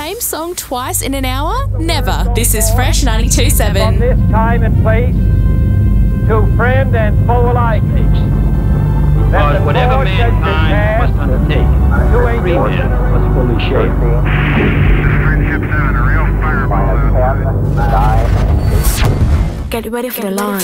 same song twice in an hour? Never. This is Fresh From 92.7. this time and place, to friend and foe alike. Because whatever mankind must undertake, free men must fully share. Get ready for the launch.